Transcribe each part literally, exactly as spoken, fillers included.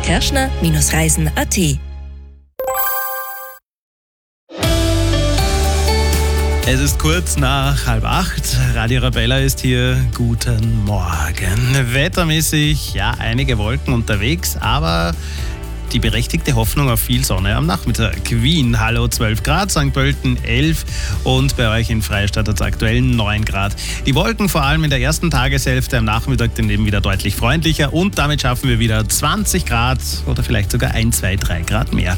kerschner Reisen punkt at. Es ist kurz nach halb acht. Radio Arabella ist hier. Guten Morgen. Wettermäßig, ja, einige Wolken unterwegs, aber die berechtigte Hoffnung auf viel Sonne am Nachmittag. Wien, hallo, zwölf Grad, Sankt Pölten elf und bei euch in Freistadt hat es aktuell neun Grad. Die Wolken vor allem in der ersten Tageshälfte, am Nachmittag daneben wieder deutlich freundlicher und damit schaffen wir wieder zwanzig Grad oder vielleicht sogar ein, zwei, drei Grad mehr.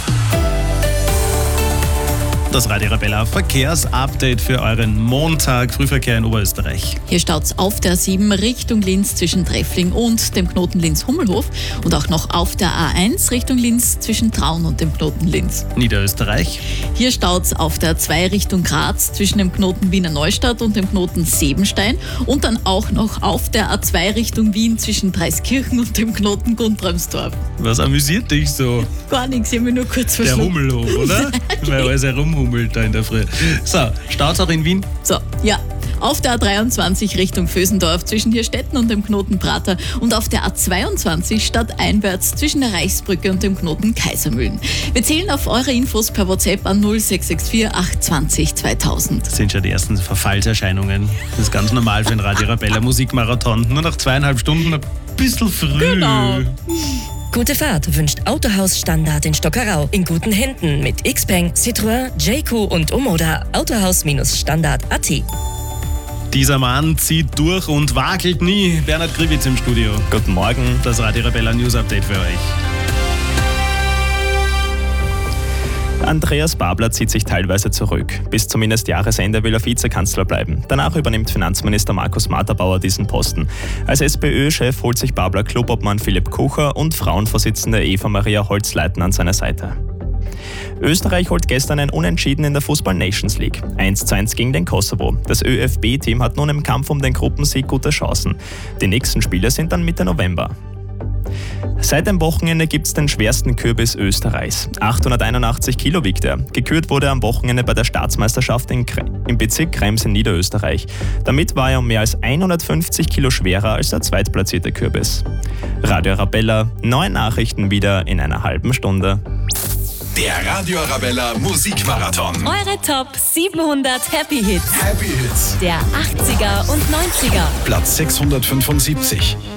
Das Radio Arabella Verkehrsupdate für euren Montag. Frühverkehr in Oberösterreich. Hier staut's auf der A sieben Richtung Linz zwischen Treffling und dem Knoten Linz-Hummelhof und auch noch auf der A eins Richtung Linz zwischen Traun und dem Knoten Linz. Niederösterreich. Hier staut's auf der A zwei Richtung Graz zwischen dem Knoten Wiener Neustadt und dem Knoten Sebenstein und dann auch noch auf der A zwei Richtung Wien zwischen Dreiskirchen und dem Knoten Guntramsdorf. Was amüsiert dich so? Gar nichts, ich habe mich nur kurz Der verschluckt. Hummelhof, oder? Weil alles herumhummelt da in der Früh. So, staut's auch in Wien? So, ja. Auf der A dreiundzwanzig Richtung Vösendorf zwischen Hirstetten und dem Knoten Prater und auf der A zweiundzwanzig stadteinwärts zwischen der Reichsbrücke und dem Knoten Kaisermühlen. Wir zählen auf eure Infos per WhatsApp an null sechs sechs vier acht zwei null zweitausend. Das sind schon die ersten Verfallserscheinungen. Das ist ganz normal für einen Radio Arabella Musikmarathon. Nur nach zweieinhalb Stunden ein bisschen früh. Genau. Gute Fahrt wünscht Autohaus Standard in Stockerau. In guten Händen mit Xpeng, Citroën, J Q und Omoda. Autohaus-Standard punkt at. Dieser Mann zieht durch und wackelt nie. Bernhard Grivitz im Studio. Guten Morgen. Das Radio Arabella News Update für euch. Andreas Babler zieht sich teilweise zurück. Bis zumindest Jahresende will er Vizekanzler bleiben. Danach übernimmt Finanzminister Markus Matterbauer diesen Posten. Als SPÖ-Chef holt sich Babler Klubobmann Philipp Kucher und Frauenvorsitzende Eva-Maria Holzleitner an seine Seite. Österreich holt gestern ein Unentschieden in der Fußball-Nations League. eins zu eins gegen den Kosovo. Das ÖFB-Team hat nun im Kampf um den Gruppensieg gute Chancen. Die nächsten Spiele sind dann Mitte November. Seit dem Wochenende gibt es den schwersten Kürbis Österreichs. achthunderteinundachtzig Kilo wiegt er. Gekürt wurde er am Wochenende bei der Staatsmeisterschaft in Kre- im Bezirk Krems in Niederösterreich. Damit war er um mehr als hundertfünfzig Kilo schwerer als der zweitplatzierte Kürbis. Radio Arabella, neue Nachrichten wieder in einer halben Stunde. Der Radio Arabella Musikmarathon. Eure Top siebenhundert Happy Hits Happy Hits. der achtziger und neunziger. Platz sechshundertfünfundsiebzig.